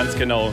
Ganz genau.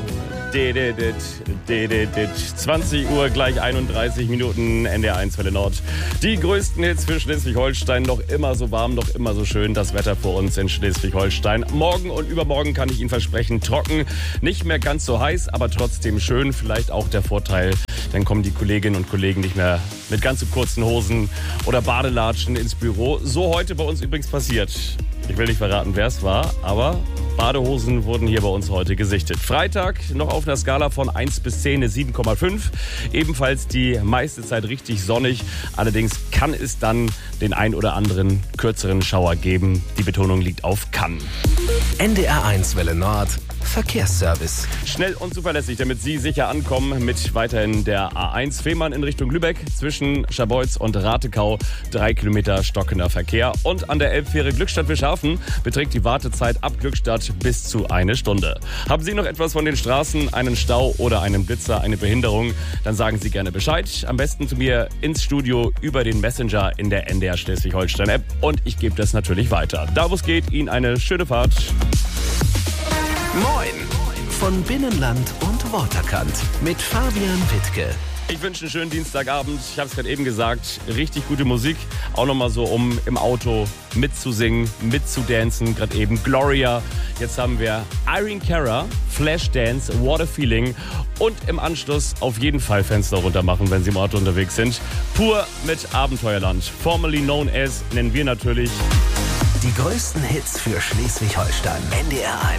20 Uhr gleich 31 Minuten, NDR1 Welle Nord. Die größten Hits für Schleswig-Holstein. Noch immer so warm, noch immer so schön. Das Wetter vor uns in Schleswig-Holstein. Morgen und übermorgen kann ich Ihnen versprechen, trocken. Nicht mehr ganz so heiß, aber trotzdem schön. Vielleicht auch der Vorteil, dann kommen die Kolleginnen und Kollegen nicht mehr mit ganz so kurzen Hosen oder Badelatschen ins Büro. So heute bei uns übrigens passiert. Ich will nicht verraten, wer es war, aber Badehosen wurden hier bei uns heute gesichtet. Freitag noch auf einer Skala von 1 bis 10 eine 7,5. Ebenfalls die meiste Zeit richtig sonnig. Allerdings kann es dann den ein oder anderen kürzeren Schauer geben. Die Betonung liegt auf kann. NDR1 Welle Nord. Verkehrsservice. Schnell und zuverlässig, damit Sie sicher ankommen mit weiterhin der A1 Fehmarn in Richtung Lübeck zwischen Scharbeutz und Ratekau. 3 Kilometer stockender Verkehr. Und an der Elbfähre Glückstadt-Wischhafen beträgt die Wartezeit ab Glückstadt bis zu 1 Stunde. Haben Sie noch etwas von den Straßen, einen Stau oder einen Blitzer, eine Behinderung, dann sagen Sie gerne Bescheid. Am besten zu mir ins Studio über den Messenger in der NDR Schleswig-Holstein-App. Und ich gebe das natürlich weiter. Da wo es geht, Ihnen eine schöne Fahrt. Moin! Von Binnenland und Waterkant mit Fabian Wittke. Ich wünsche einen schönen Dienstagabend. Ich habe es gerade eben gesagt, richtig gute Musik. Auch nochmal so, um im Auto mitzusingen, mitzudancen. Gerade eben Gloria. Jetzt haben wir Irene Cara, Flashdance, What a Feeling. Und im Anschluss auf jeden Fall Fenster runter machen, wenn Sie im Auto unterwegs sind. Pur mit Abenteuerland. Formerly known as, nennen wir natürlich die größten Hits für Schleswig-Holstein. NDR1.